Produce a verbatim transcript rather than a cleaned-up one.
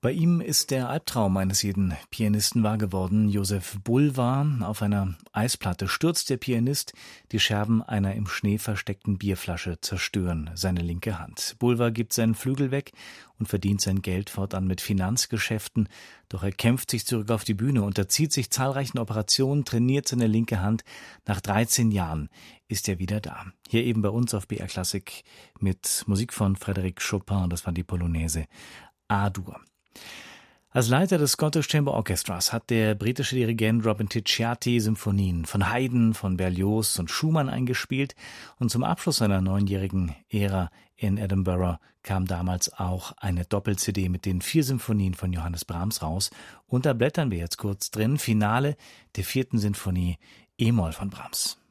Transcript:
Bei ihm ist der Albtraum eines jeden Pianisten wahr geworden. Josef Bulvar: Auf einer Eisplatte stürzt der Pianist, die Scherben einer im Schnee versteckten Bierflasche zerstören seine linke Hand. Bulvar gibt seinen Flügel weg und verdient sein Geld fortan mit Finanzgeschäften. Doch er kämpft sich zurück auf die Bühne, unterzieht sich zahlreichen Operationen, trainiert seine linke Hand. Nach dreizehn Jahren ist er wieder da. Hier eben bei uns auf B R Klassik mit Musik von Frédéric Chopin. Das war die Polonaise A-Dur. Als Leiter des Scottish Chamber Orchestras hat der britische Dirigent Robin Ticciati Symphonien von Haydn, von Berlioz und Schumann eingespielt, und zum Abschluss seiner neunjährigen Ära in Edinburgh kam damals auch eine Doppel-C D mit den vier Symphonien von Johannes Brahms raus, und da blättern wir jetzt kurz drin: Finale der vierten Sinfonie E-Moll von Brahms.